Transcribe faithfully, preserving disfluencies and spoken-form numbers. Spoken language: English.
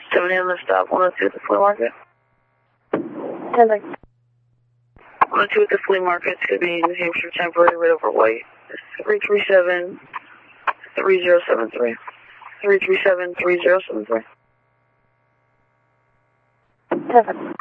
seven a.m. lift stop, one oh two at the flea market. ten seconds. one oh two at the flea market, it's going to be New Hampshire temporary, red over white. three three seven, three zero seven three. three three seven, three zero seven three. ten seconds.